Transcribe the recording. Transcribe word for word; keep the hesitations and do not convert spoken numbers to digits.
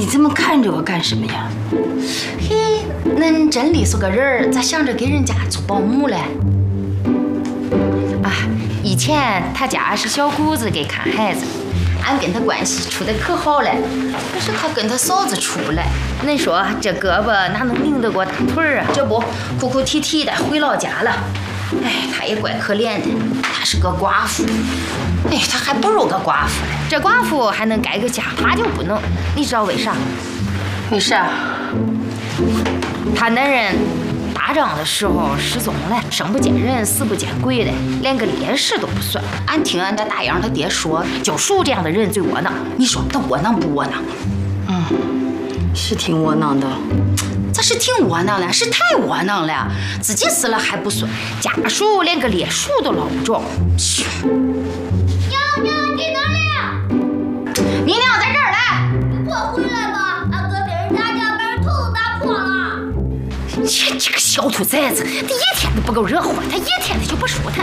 你这么看着我干什么呀？ 嘿，恁真的是个人儿，咋想着给人家做保姆嘞？ 啊，以前他家是小姑子给看孩子， 俺跟他关系处得可好嘞，可是他跟他嫂子处嘞。 恁说这胳膊哪能拧得过大腿儿啊？ 这不哭哭啼啼的回老家了。哎，他也怪可怜的，他是个寡妇。哎，他还不如个寡妇嘞。 这寡妇还能改个家，他就不能。你知道为啥？ 为啥？ 他男人打仗的时候失踪了，生不见人，死不见鬼的，连个烈士都不算。 俺听俺家大杨他爹说，就属这样的人最窝囊。你说他窝囊不窝囊？ 嗯，是挺窝囊的。 咋是挺窝囊了？是太窝囊了，自己死了还不算，家属连个烈属都捞不着。 娘娘，你哪里？ 你娘在这儿来。 你快回来吧，俺哥被人打架，把人头都打破了。 切，这个小兔崽子，他一天都不够惹祸，他一天他就不舒坦。